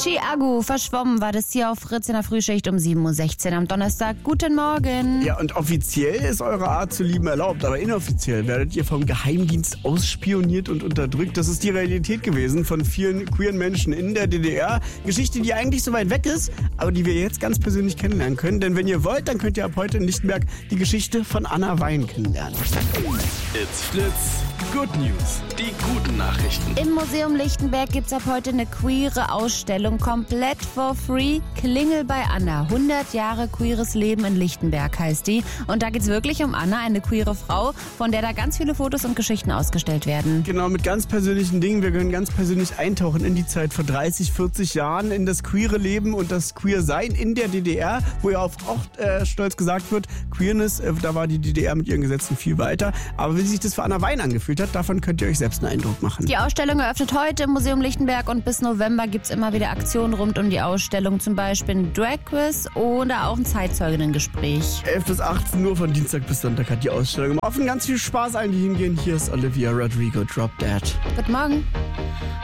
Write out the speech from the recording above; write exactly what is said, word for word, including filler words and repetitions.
Chi Agu, verschwommen war das hier auf Fritz in der Frühschicht um sieben Uhr sechzehn am Donnerstag. Guten Morgen. Ja, und offiziell ist eure Art zu lieben erlaubt, aber inoffiziell werdet ihr vom Geheimdienst ausspioniert und unterdrückt. Das ist die Realität gewesen von vielen queeren Menschen in der D D R. Geschichte, die eigentlich so weit weg ist, aber die wir jetzt ganz persönlich kennenlernen können. Denn wenn ihr wollt, dann könnt ihr ab heute in Lichtenberg die Geschichte von Anna Wein kennenlernen. It's Fritz. Good News. Die guten Nachrichten. Im Museum Lichtenberg gibt's ab heute eine queere Ausstellung, komplett for free. Klingel bei Anna. hundert Jahre queeres Leben in Lichtenberg heißt die. Und da geht's wirklich um Anna, eine queere Frau, von der da ganz viele Fotos und Geschichten ausgestellt werden. Genau, mit ganz persönlichen Dingen. Wir können ganz persönlich eintauchen in die Zeit vor dreißig, vierzig Jahren, in das queere Leben und das Queer-Sein in der D D R, wo ja auch oft äh, stolz gesagt wird, Queerness, äh, da war die D D R mit ihren Gesetzen viel weiter. Aber wie sich das für Anna Wein angefühlt hat, davon könnt ihr euch selbst einen Eindruck machen. Die Ausstellung eröffnet heute im Museum Lichtenberg und bis November gibt es immer wieder Aktionen rund um die Ausstellung, zum Beispiel ein Drag Quiz oder auch ein Zeitzeuginnengespräch. elf bis achtzehn Uhr von Dienstag bis Sonntag hat die Ausstellung offen. Ganz viel Spaß allen, die hingehen. Hier ist Olivia Rodrigo, Drop Dead. Guten Morgen.